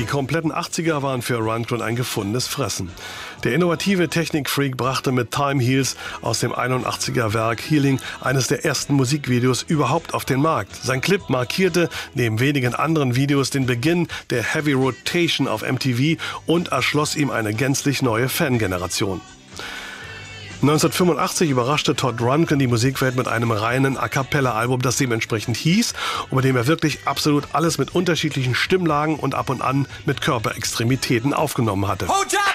Die kompletten 80er waren für Rundgren ein gefundenes Fressen. Der innovative Technikfreak brachte mit Time Heals aus dem 81er Werk Healing eines der ersten Musikvideos überhaupt auf den Markt. Sein Clip markierte neben wenigen anderen Videos den Beginn der Heavy Rotation auf MTV und erschloss ihm eine gänzlich neue Fangeneration. 1985 überraschte Todd Rundgren die Musikwelt mit einem reinen A-Cappella-Album, das dementsprechend hieß und bei dem er wirklich absolut alles mit unterschiedlichen Stimmlagen und ab und an mit Körperextremitäten aufgenommen hatte.